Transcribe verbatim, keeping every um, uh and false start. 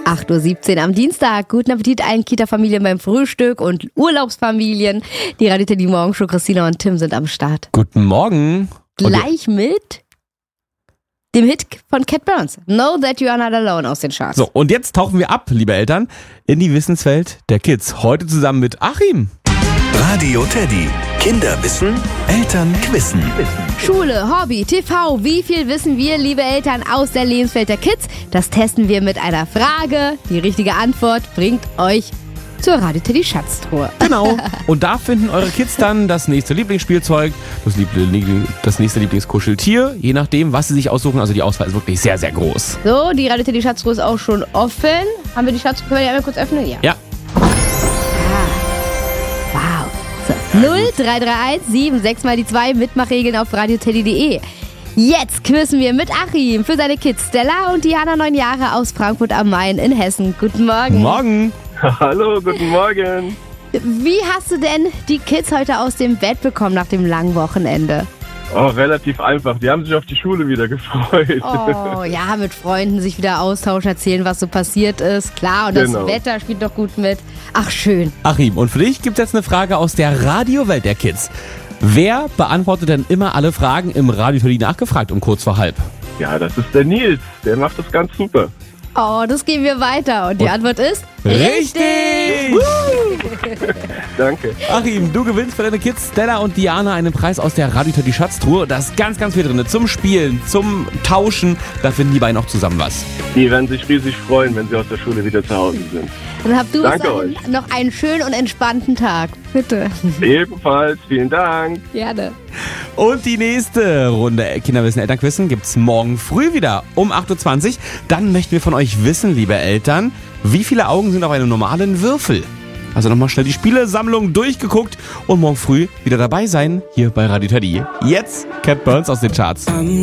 acht Uhr siebzehn am Dienstag. Guten Appetit allen Kita-Familien beim Frühstück und Urlaubsfamilien. Die Radio Teddy Morgenshow, Christina und Tim sind am Start. Guten Morgen. Gleich mit dem Hit von Cat Burns, Know That You Are Not Alone, aus den Charts. So, und jetzt tauchen wir ab, liebe Eltern, in die Wissenswelt der Kids. Heute zusammen mit Achim. Radio Teddy. Kinder wissen, Eltern quissen. Schule, Hobby, T V, wie viel wissen wir, liebe Eltern, aus der Lebenswelt der Kids? Das testen wir mit einer Frage. Die richtige Antwort bringt euch zur Radio Teddy Schatztruhe. Genau. Und da finden eure Kids dann das nächste Lieblingsspielzeug, das, Liebl- das nächste Lieblingskuscheltier, je nachdem, was sie sich aussuchen. Also die Auswahl ist wirklich sehr, sehr groß. So, die Radio Teddy Schatztruhe ist auch schon offen. Haben wir die Schatztruhe? Können wir die einmal kurz öffnen? Ja. Ja. Wow. So. null drei drei eins sieben sechs mal die zwei, Mitmachregeln auf radioteddy punkt de. Jetzt quizzen wir mit Achim für seine Kids Stella und Diana, neun Jahre, aus Frankfurt am Main in Hessen. Guten Morgen. Morgen. Hallo, guten Morgen. Wie hast du denn die Kids heute aus dem Bett bekommen nach dem langen Wochenende? Oh, relativ einfach. Die haben sich auf die Schule wieder gefreut. Oh, ja, mit Freunden sich wieder austauschen, erzählen, was so passiert ist. Klar, und Genau. das Wetter spielt doch gut mit. Ach, schön. Achim, und für dich gibt es jetzt eine Frage aus der Radiowelt der Kids. Wer beantwortet denn immer alle Fragen im Radio Teddy nachgefragt um kurz vor halb? Ja, das ist der Nils. Der macht das ganz super. Oh, das geben wir weiter. Und die Antwort ist... Richtig! Danke. Achim, du gewinnst für deine Kids Stella und Diana einen Preis aus der Radio Teddy Schatztruhe. Da ist ganz, ganz viel drin. Zum Spielen, zum Tauschen. Da finden die beiden auch zusammen was. Die werden sich riesig freuen, wenn sie aus der Schule wieder zu Hause sind. Dann habt du Danke bis euch. dahin noch einen schönen und entspannten Tag. Bitte. Ebenfalls, vielen Dank. Gerne. Und die nächste Runde Kinderwissen Elternquissen gibt's morgen früh wieder um acht Uhr zwanzig. Dann möchten wir von euch wissen, liebe Eltern, wie viele Augen sind auf einem normalen Würfel? Also nochmal schnell die Spielesammlung durchgeguckt und morgen früh wieder dabei sein hier bei Radio Teddy. Jetzt Cat Burns aus den Charts.